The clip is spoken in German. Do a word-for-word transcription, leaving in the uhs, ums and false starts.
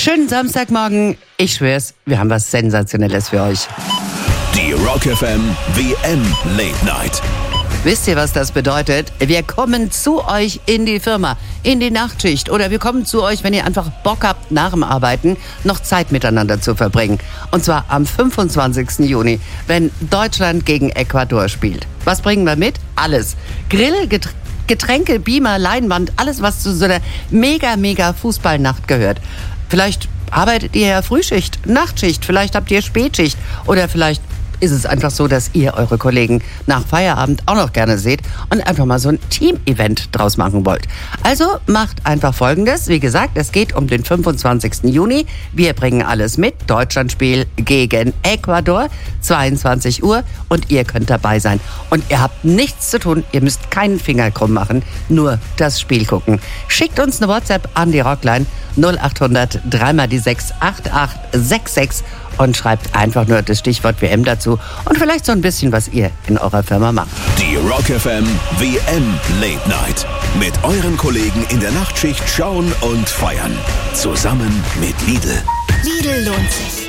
Schönen Samstagmorgen. Ich schwör's, wir haben was Sensationelles für euch. Die Rock F M W M Late Night. Wisst ihr, was das bedeutet? Wir kommen zu euch in die Firma, in die Nachtschicht. Oder wir kommen zu euch, wenn ihr einfach Bock habt, nach dem Arbeiten noch Zeit miteinander zu verbringen. Und zwar am fünfundzwanzigsten Juni, wenn Deutschland gegen Ecuador spielt. Was bringen wir mit? Alles. Grill, Get- Getränke, Beamer, Leinwand, alles, was zu so einer mega, mega Fußballnacht gehört. Vielleicht arbeitet ihr ja Frühschicht, Nachtschicht, vielleicht habt ihr Spätschicht oder vielleicht ist es einfach so, dass ihr eure Kollegen nach Feierabend auch noch gerne seht und einfach mal so ein Team-Event draus machen wollt. Also macht einfach Folgendes. Wie gesagt, es geht um den fünfundzwanzigsten Juni. Wir bringen alles mit. Deutschlandspiel gegen Ecuador, zweiundzwanzig Uhr und ihr könnt dabei sein. Und ihr habt nichts zu tun. Ihr müsst keinen Finger krumm machen, nur das Spiel gucken. Schickt uns eine WhatsApp an die Rockline null acht hundert drei mal die sechs acht acht sechs sechs und schreibt einfach nur das Stichwort W M dazu und vielleicht so ein bisschen, was ihr in eurer Firma macht. Die Rock F M W M Late Night. Mit euren Kollegen in der Nachtschicht schauen und feiern. Zusammen mit Lidl. Lidl lohnt sich.